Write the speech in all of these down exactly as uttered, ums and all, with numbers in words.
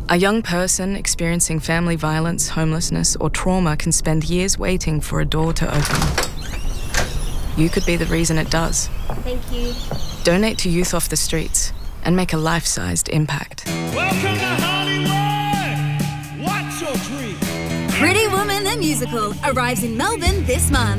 A young person experiencing family violence, homelessness, or trauma can spend years waiting for a door to open. You could be the reason it does. Thank you. Donate to Youth Off the Streets and make a life-sized impact. Welcome to Hollywood! What's your dream? Pretty Woman the Musical arrives in Melbourne this month.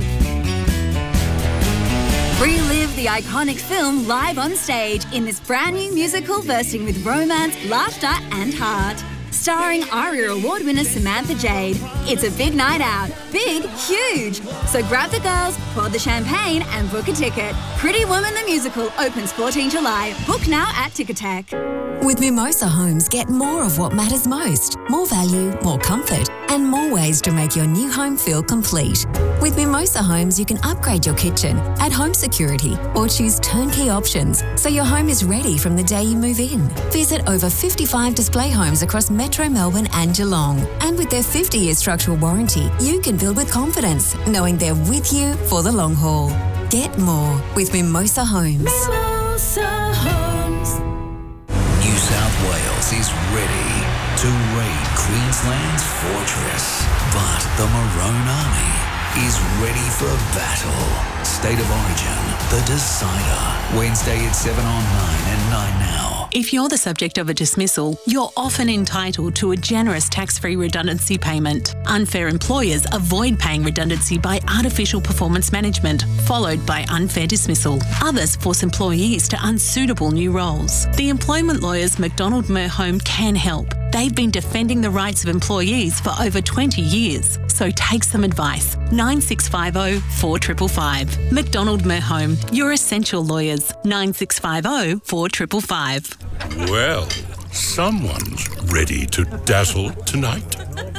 Relive the iconic film live on stage in this brand new musical bursting with romance, laughter and heart. Starring ARIA Award winner Samantha Jade. It's a big night out. Big, huge. So grab the girls, pour the champagne and book a ticket. Pretty Woman the Musical opens fourteenth of July. Book now at Ticketek. With Mimosa Homes, get more of what matters most. More value, more comfort, and more ways to make your new home feel complete. With Mimosa Homes, you can upgrade your kitchen, add home security, or choose turnkey options so your home is ready from the day you move in. Visit over fifty-five display homes across Metro Melbourne and Geelong. And with their fifty-year structural warranty, you can build with confidence, knowing they're with you for the long haul. Get more with Mimosa Homes. Mimosa Homes. New South Wales is ready to raid Queensland's fortress, but the Maroon Army is ready for battle. State of Origin, the decider. Wednesday at seven on nine and nine now. If you're the subject of a dismissal, you're often entitled to a generous tax-free redundancy payment. Unfair employers avoid paying redundancy by artificial performance management, followed by unfair dismissal. Others force employees to unsuitable new roles. The employment lawyers McDonald Merhome can help. They've been defending the rights of employees for over twenty years. So take some advice. nine six five zero, four five five five. McDonald Merhome, your essential lawyers. nine six five zero, four five five five. Well, someone's ready to dazzle tonight.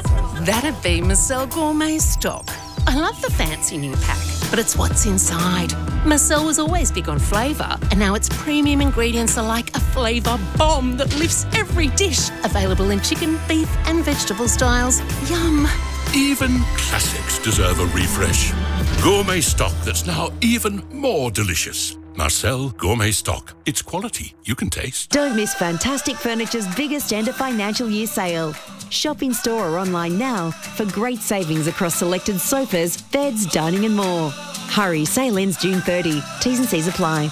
That'd be Marcel Gourmet Stock. I love the fancy new pack, but it's what's inside. Marcel was always big on flavour, and now its premium ingredients are like a flavour bomb that lifts every dish. Available in chicken, beef and vegetable styles. Yum. Even classics deserve a refresh. Gourmet Stock that's now even more delicious. Marcel Gourmet Stock. It's quality you can taste. Don't miss Fantastic Furniture's biggest end of financial year sale. Shop in store or online now for great savings across selected sofas, beds, dining and more. Hurry, sale ends June thirtieth. T's and C's apply.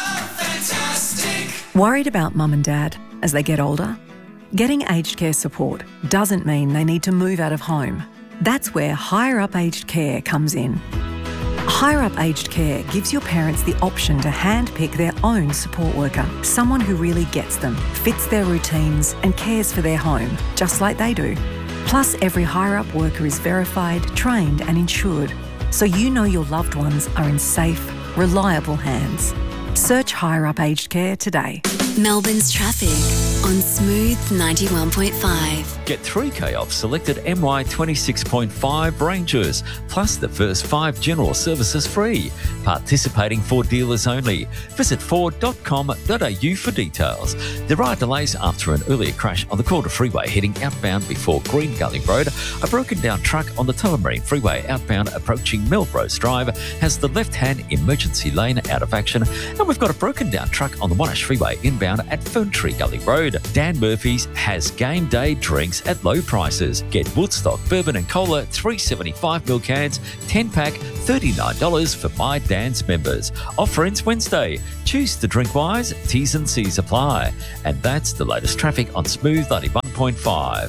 Fantastic. Worried about mum and dad as they get older? Getting aged care support doesn't mean they need to move out of home. That's where Higher Up Aged Care comes in. Higher Up Aged Care gives your parents the option to handpick their own support worker, someone who really gets them, fits their routines and cares for their home, just like they do. Plus, every Higher Up worker is verified, trained and insured, so you know your loved ones are in safe, reliable hands. Search Higher Up Aged Care today. Melbourne's traffic on Smooth ninety-one point five. Get three K off selected M Y twenty-six point five Rangers, plus the first five general services free. Participating Ford dealers only. Visit ford dot com dot a u for details. There are delays after an earlier crash on the Calder Freeway heading outbound before Green Gully Road. A broken down truck on the Tullamarine Freeway outbound approaching Melrose Drive has the left-hand emergency lane out of action. And we've got a broken down truck on the Monash Freeway inbound at Ferntree Gully Road. Dan Murphy's has game day drinks at low prices. Get Woodstock Bourbon and Cola three seventy-five mil cans, ten pack, thirty-nine dollars for My Dan's members. Offer ends Wednesday. Choose to drink wise, T's and C's apply. And that's the latest traffic on Smooth ninety-one point five.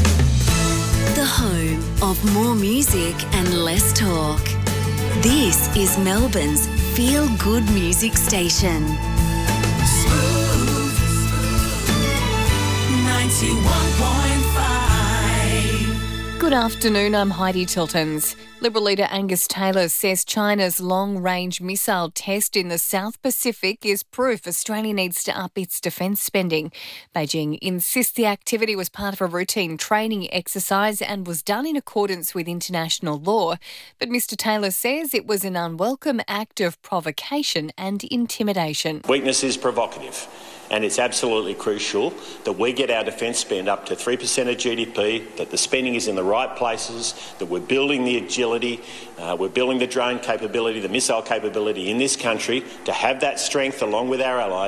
The home of more music and less talk. This is Melbourne's Feel Good Music Station. ninety-one point five. Good afternoon, I'm Heidi Tiltons. Liberal leader Angus Taylor says China's long-range missile test in the South Pacific is proof Australia needs to up its defence spending. Beijing insists the activity was part of a routine training exercise and was done in accordance with international law. But Mr Taylor says it was an unwelcome act of provocation and intimidation. Weakness is provocative. And it's absolutely crucial that we get our defence spend up to three percent of G D P, that the spending is in the right places, that we're building the agility, uh, we're building the drone capability, the missile capability in this country to have that strength along with our allies.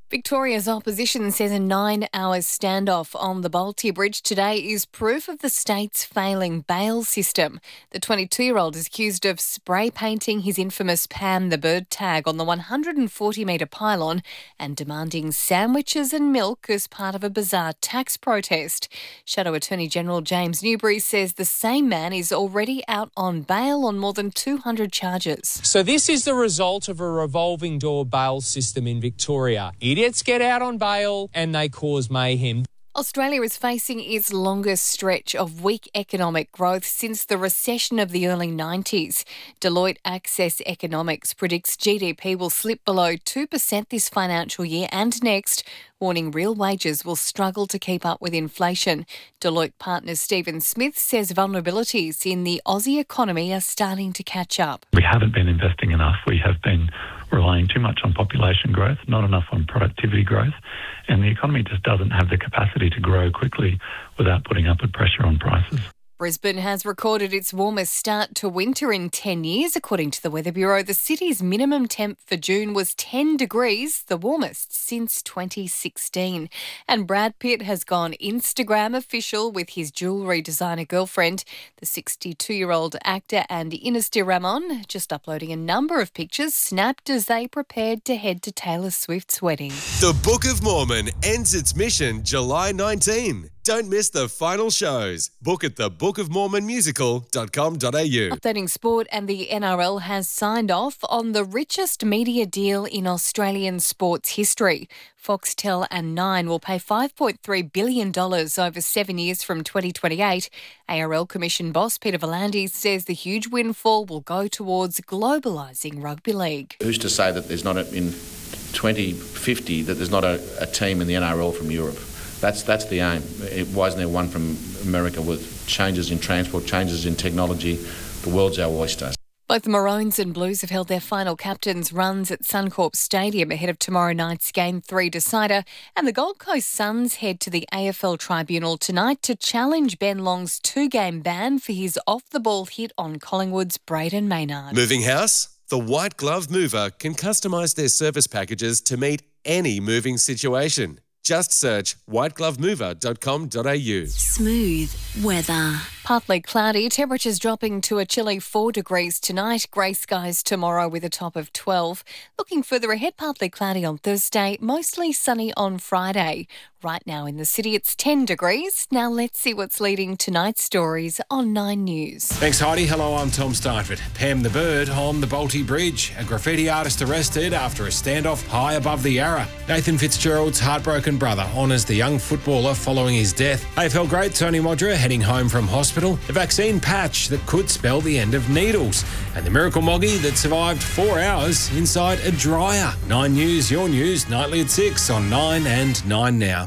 Victoria's opposition says a nine-hour standoff on the Bolte Bridge today is proof of the state's failing bail system. The twenty-two-year-old is accused of spray painting his infamous Pam the Bird tag on the one hundred forty metre pylon and demanding sandwiches and milk as part of a bizarre tax protest. Shadow Attorney General James Newbury says the same man is already out on bail on more than two hundred charges. So this is the result of a revolving door bail system in Victoria. Idiots get out on bail and they cause mayhem. Australia is facing its longest stretch of weak economic growth since the recession of the early nineties. Deloitte Access Economics predicts G D P will slip below two percent this financial year and next, warning real wages will struggle to keep up with inflation. Deloitte partner Stephen Smith says vulnerabilities in the Aussie economy are starting to catch up. We haven't been investing enough. We have been relying too much on population growth, not enough on productivity growth, and the economy just doesn't have the capacity to grow quickly without putting upward pressure on prices. Brisbane has recorded its warmest start to winter in ten years. According to the Weather Bureau, the city's minimum temp for June was ten degrees, the warmest since twenty sixteen. And Brad Pitt has gone Instagram official with his jewellery designer girlfriend. The sixty-two-year-old actor and Ines de Ramon just uploading a number of pictures snapped as they prepared to head to Taylor Swift's wedding. The Book of Mormon ends its mission July nineteenth. Don't miss the final shows. Book at the book of mormon musical dot com dot a u. Updating sport, and the N R L has signed off on the richest media deal in Australian sports history. Foxtel and Nine will pay five point three billion dollars over seven years from twenty twenty-eight. A R L Commission boss Peter V'landys says the huge windfall will go towards globalising rugby league. Who's to say that there's not a, in twenty fifty that there's not a, a team in the N R L from Europe? That's that's the aim. It, why isn't there one from America with changes in transport, changes in technology? The world's our oyster. Both the Maroons and Blues have held their final captains' runs at Suncorp Stadium ahead of tomorrow night's Game three decider, and the Gold Coast Suns head to the A F L Tribunal tonight to challenge Ben Long's two-game ban for his off-the-ball hit on Collingwood's Braden Maynard. Moving house? The White Glove Mover can customise their service packages to meet any moving situation. Just search white glove mover dot com dot a u. Smooth weather. Partly cloudy, temperatures dropping to a chilly four degrees tonight, grey skies tomorrow with a top of twelve. Looking further ahead, partly cloudy on Thursday, mostly sunny on Friday. Right now in the city it's ten degrees. Now let's see what's leading tonight's stories on Nine News. Thanks Heidi. Hello, I'm Tom Starford. Pam the Bird on the Bolte Bridge. A graffiti artist arrested after a standoff high above the Yarra. Nathan Fitzgerald's heartbroken brother honours the young footballer following his death. A F L great Tony Modra heading home from hospital. The vaccine patch that could spell the end of needles. And the miracle moggy that survived four hours inside a dryer. Nine News, your news, nightly at six on Nine and Nine Now.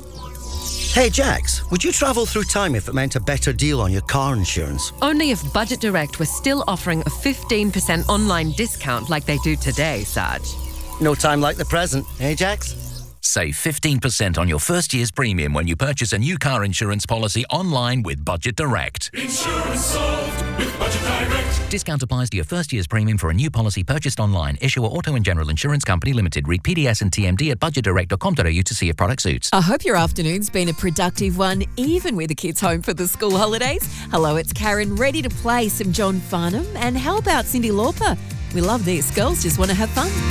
Hey Jax, would you travel through time if it meant a better deal on your car insurance? Only if Budget Direct was still offering a fifteen percent online discount like they do today, Saj. No time like the present, eh Jax? Save fifteen percent on your first year's premium when you purchase a new car insurance policy online with Budget Direct. Insurance solved with Budget Direct. Discount applies to your first year's premium for a new policy purchased online. Issuer Auto and General Insurance Company Limited. Read P D S and T M D at budget direct dot com dot a u to see if product suits. I hope your afternoon's been a productive one, even with the kids home for the school holidays. Hello, it's Karen, ready to play some John Farnham. And how about Cyndi Lauper? We love this. Girls just want to have fun.